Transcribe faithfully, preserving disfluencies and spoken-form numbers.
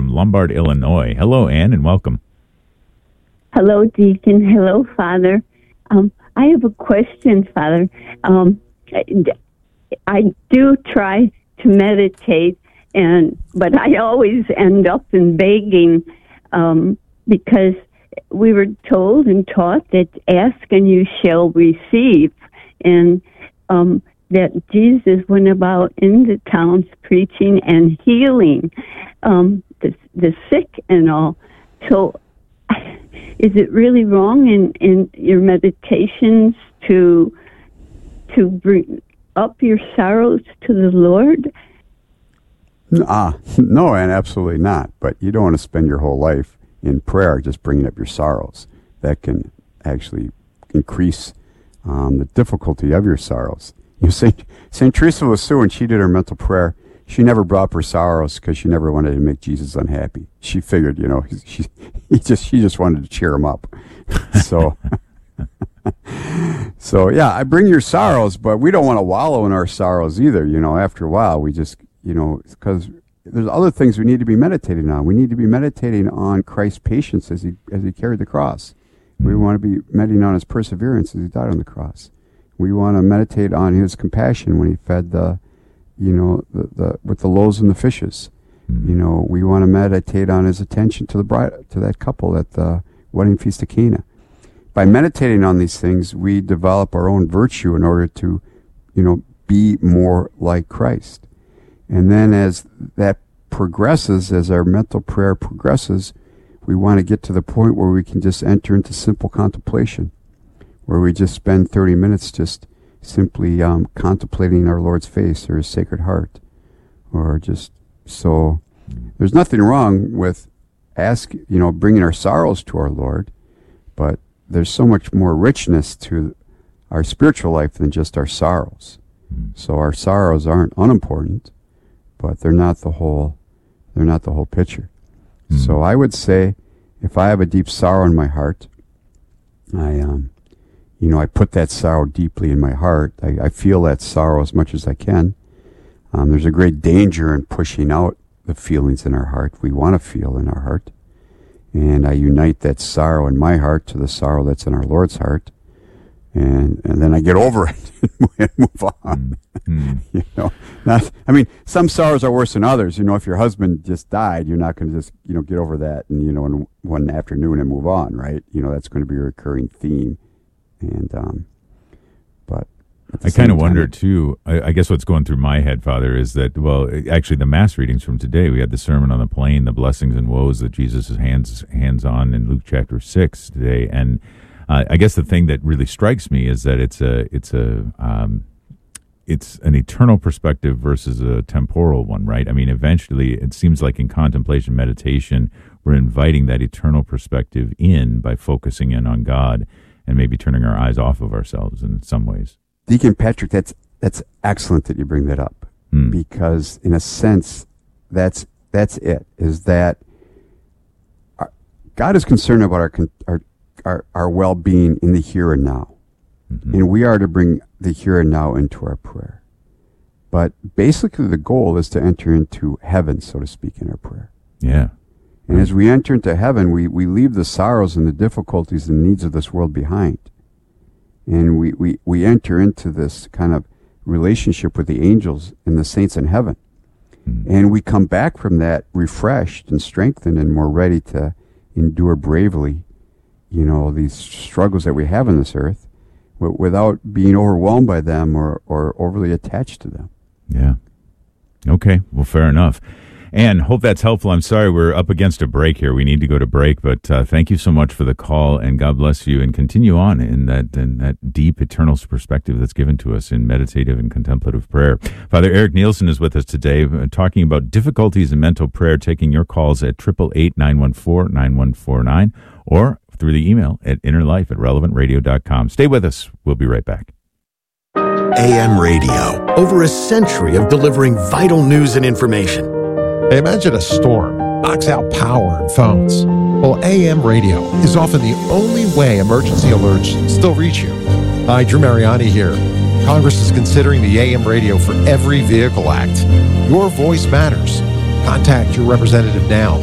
from Lombard, Illinois. Hello, Ann, and welcome. Hello, Deacon. Hello, Father. Um, I have a question, Father. Um, I do try to meditate, and but I always end up in begging um, because we were told and taught that ask and you shall receive, and um, that Jesus went about in the towns preaching and healing um, the, the sick and all. So is it really wrong in, in your meditations to to bring up your sorrows to the Lord? Uh, no, and absolutely not. But you don't want to spend your whole life in prayer just bringing up your sorrows. That can actually increase um, the difficulty of your sorrows. You know, Saint Saint Teresa of Lisieux, when she did her mental prayer, she never brought up her sorrows because she never wanted to make Jesus unhappy. She figured, you know, she he just she just wanted to cheer him up. So, so yeah, I bring your sorrows, but we don't want to wallow in our sorrows either. You know, after a while, we just, you know, because there's other things we need to be meditating on. We need to be meditating on Christ's patience as he as he carried the cross. We want to be meditating on his perseverance as he died on the cross. We want to meditate on his compassion when he fed the, you know, the, the with the loaves and the fishes. Mm-hmm. You know, we want to meditate on his attention to the bride, to that couple at the wedding feast of Cana. By meditating on these things, we develop our own virtue in order to, you know, be more like Christ. And then as that progresses, as our mental prayer progresses, we want to get to the point where we can just enter into simple contemplation, where we just spend thirty minutes just simply um, contemplating our Lord's face or his sacred heart. Or just, so there's nothing wrong with ask, you know, bringing our sorrows to our Lord, but there's so much more richness to our spiritual life than just our sorrows. So our sorrows aren't unimportant, but they're not the whole, they're not the whole picture. Mm. So I would say, if I have a deep sorrow in my heart, I, um, you know, I put that sorrow deeply in my heart. I, I feel that sorrow as much as I can. Um, there's a great danger in pushing out the feelings in our heart we want to feel in our heart. And I unite that sorrow in my heart to the sorrow that's in our Lord's heart. And and then I get over it and move on. Mm. You know, not, I mean, some sorrows are worse than others. You know, if your husband just died, you're not going to just, you know, get over that and, you know, in one afternoon and move on, right? You know, that's going to be a recurring theme. And, um, but I kind of wonder too, I, I guess what's going through my head, Father, is that, well, actually the Mass readings from today, we had the Sermon on the Plain, the blessings and woes that Jesus hands, hands on in Luke chapter six today. And uh, I guess the thing that really strikes me is that it's a, it's a, um, it's an eternal perspective versus a temporal one, right? I mean, eventually it seems like in contemplation, meditation, we're inviting that eternal perspective in by focusing in on God and maybe turning our eyes off of ourselves in some ways. Deacon Patrick, that's that's excellent that you bring that up, hmm. because in a sense, that's that's it. Is that our, God is concerned about our our our, our well-being in the here and now, mm-hmm. and we are to bring the here and now into our prayer. But basically, the goal is to enter into heaven, so to speak, in our prayer. Yeah. And as we enter into heaven, we, we leave the sorrows and the difficulties and needs of this world behind. And we, we, we enter into this kind of relationship with the angels and the saints in heaven. Mm. And we come back from that refreshed and strengthened and more ready to endure bravely, you know, these struggles that we have on this earth w- without being overwhelmed by them or, or overly attached to them. Yeah. Okay. Well, fair enough. And hope that's helpful. I'm sorry we're up against a break here. We need to go to break, but uh, thank you so much for the call, and God bless you, and continue on in that in that deep eternal perspective that's given to us in meditative and contemplative prayer. Father Eric Nielsen is with us today, uh, talking about difficulties in mental prayer, taking your calls at eight eight eight, nine one four, nine one four nine or through the email at innerlife at relevant radio dot com. Stay with us. We'll be right back. A M Radio, over a century of delivering vital news and information. Imagine a storm knocks out power and phones. Well, A M radio is often the only way emergency alerts still reach you. Hi, Drew Mariani here. Congress is considering the A M radio for Every Vehicle Act. Your voice matters. Contact your representative now